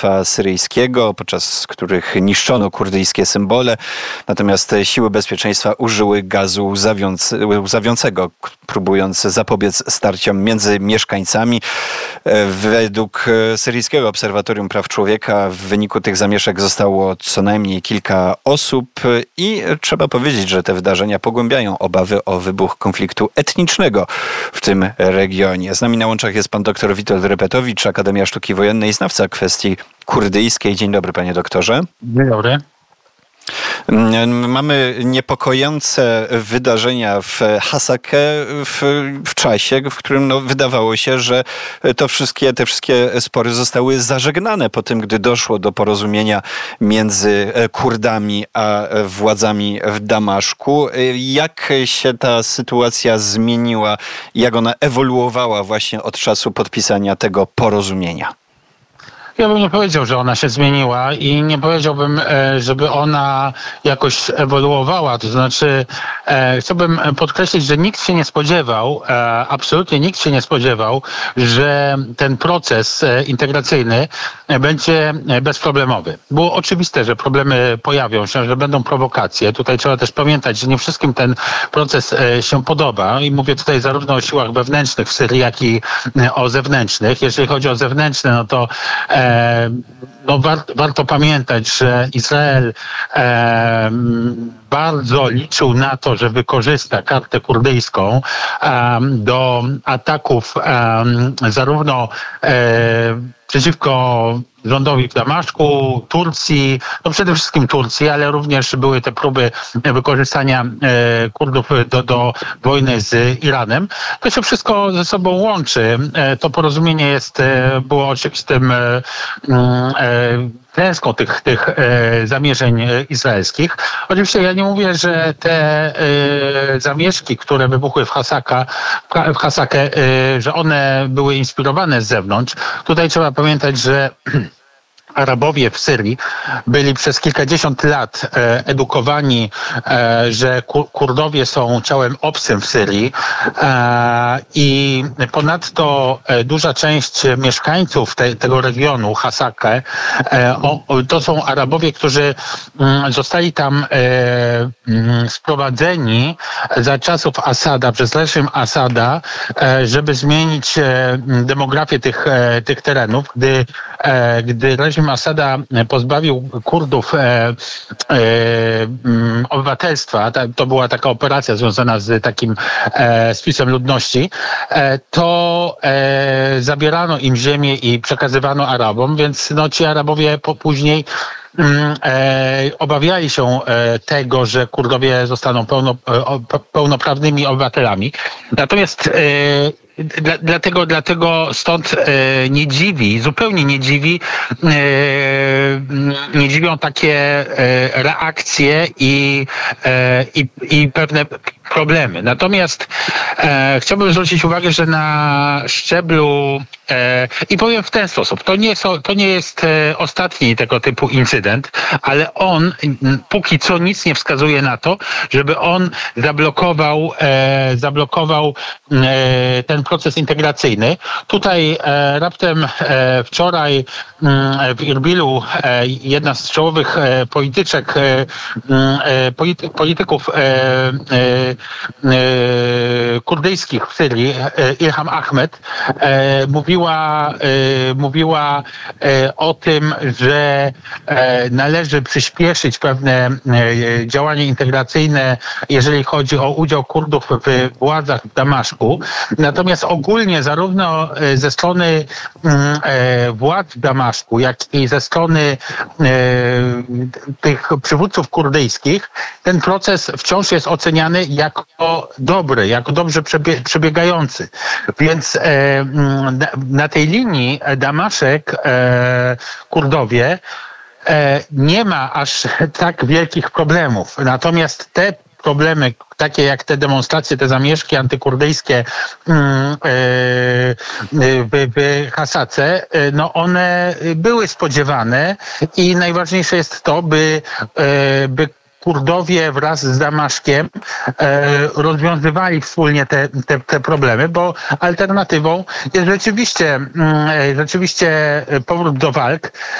bezpieczeństwa syryjskiego, podczas których niszczono kurdyjskie symbole. Natomiast siły bezpieczeństwa użyły gazu łzawiącego, próbując zapobiec starciom między mieszkańcami. Według Syryjskiego Obserwatorium Praw Człowieka w wyniku tych zamieszek zostało co najmniej kilka osób i trzeba powiedzieć, że te wydarzenia pogłębiają obawy o wybuch konfliktu etnicznego w tym regionie. Z nami na łączach jest pan dr Witold Repetowicz, Akademia Sztuki Wojennej, znawca kwestii kurdyjskiej. Dzień dobry, panie doktorze. Dzień dobry. Mamy niepokojące wydarzenia w Hasakeh w czasie, w którym wydawało się, że te wszystkie spory zostały zażegnane po tym, gdy doszło do porozumienia między Kurdami a władzami w Damaszku. Jak się ta sytuacja zmieniła, jak ona ewoluowała właśnie od czasu podpisania tego porozumienia? Ja bym nie powiedział, że ona się zmieniła i nie powiedziałbym, żeby ona jakoś ewoluowała. To znaczy, chciałbym podkreślić, że nikt się nie spodziewał, absolutnie nikt się nie spodziewał, że ten proces integracyjny będzie bezproblemowy. Było oczywiste, że problemy pojawią się, że będą prowokacje. Tutaj trzeba też pamiętać, że nie wszystkim ten proces się podoba i mówię tutaj zarówno o siłach wewnętrznych w Syrii, jak i o zewnętrznych. Jeżeli chodzi o zewnętrzne, no to warto pamiętać, że Izrael bardzo liczył na to, że wykorzysta kartę kurdyjską do ataków zarówno przeciwko rządowi w Damaszku, Turcji, przede wszystkim Turcji, ale również były te próby wykorzystania Kurdów do wojny z Iranem. To się wszystko ze sobą łączy. To porozumienie było oczywistym klęską tych zamierzeń izraelskich. Oczywiście ja nie mówię, że te zamieszki, które wybuchły w Hasakeh, że one były inspirowane z zewnątrz. Tutaj trzeba pamiętać, że Arabowie w Syrii byli przez kilkadziesiąt lat edukowani, że Kurdowie są ciałem obcym w Syrii i ponadto duża część mieszkańców tego regionu, Hasakeh, to są Arabowie, którzy zostali tam sprowadzeni za czasów Asada, przez reżim Asada, żeby zmienić demografię tych terenów, gdy reżim Asada pozbawił Kurdów obywatelstwa, to była taka operacja związana z takim spisem ludności, to zabierano im ziemię i przekazywano Arabom, więc ci Arabowie później obawiali się tego, że Kurdowie zostaną pełnoprawnymi obywatelami. Natomiast dlatego stąd zupełnie nie dziwią takie reakcje i pewne problemy. Natomiast chciałbym zwrócić uwagę, że na szczeblu i powiem w ten sposób, to nie jest ostatni tego typu incydent, ale on póki co nic nie wskazuje na to, żeby on zablokował ten proces integracyjny. Tutaj raptem wczoraj w Irbilu jedna z czołowych polityków kurdyjskich w Syrii, Ilham Ahmed, mówiła o tym, że należy przyspieszyć pewne działania integracyjne, jeżeli chodzi o udział Kurdów w władzach w Damaszku. Natomiast ogólnie zarówno ze strony władz w Damaszku, jak i ze strony tych przywódców kurdyjskich ten proces wciąż jest oceniany jako dobry, jako dobrze przebiegający. Więc na tej linii Damaszek, Kurdowie nie ma aż tak wielkich problemów. Natomiast te problemy, takie jak te demonstracje, te zamieszki antykurdyjskie w Hasakeh, one były spodziewane i najważniejsze jest to, by Kurdowie wraz z Damaszkiem rozwiązywali wspólnie te problemy, bo alternatywą jest rzeczywiście powrót do walk.